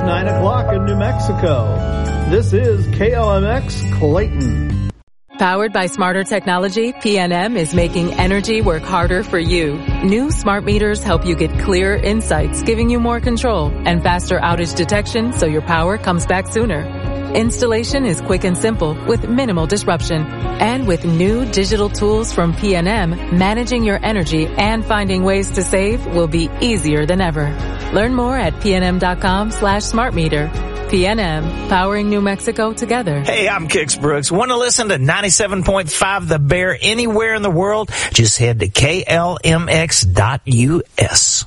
9 o'clock in New Mexico. This is KLMX Clayton. Powered by smarter technology, PNM is making energy work harder for you. New smart meters help you get clear insights, giving you more control and faster outage detection so your power comes back sooner. Installation is quick and simple with minimal disruption. And with new digital tools from PNM, managing your energy and finding ways to save will be easier than ever. Learn more at pnm.com/smartmeter. PNM, powering New Mexico together. Hey, I'm Kix Brooks. Want to listen to 97.5 The Bear anywhere in the world? Just head to klmx.us.